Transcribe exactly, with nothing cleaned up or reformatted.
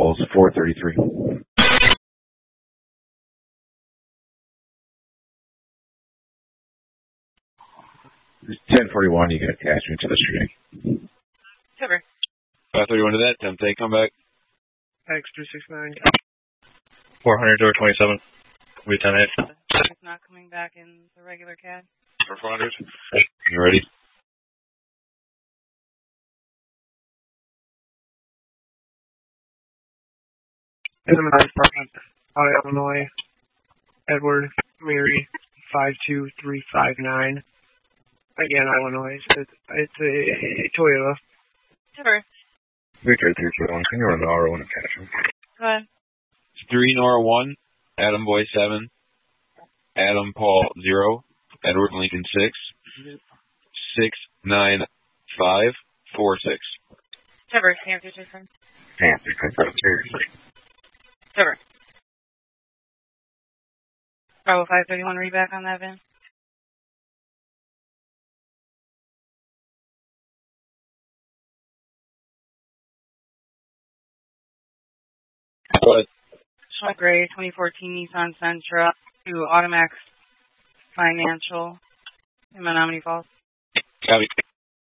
Falls, four thirty-three. ten forty-one, you can attach me to the street. Cover. five thirty-one to that, Temp, take, come back. X three six nine. four hundred, door twenty-seven. We ten eight. It's not coming back in the regular C A D. four hundred. You ready? In the Menard Department, out of Illinois, Edward Mary five two three five nine. Again, Illinois. It's, it's a, a Toyota. Cover. Victor three four one, can you run the R one attachment? Go ahead. three Nora one, Adam Boy seven, Adam Paul zero, Edward Lincoln six, six nine five four six. Cover. Panther two friends. Panther, seriously. Cover. Bravo five thirty-one, read back on that, Vin. What? Sean Gray, twenty fourteen Nissan Sentra to Automax Financial in Menominee Falls. Copy.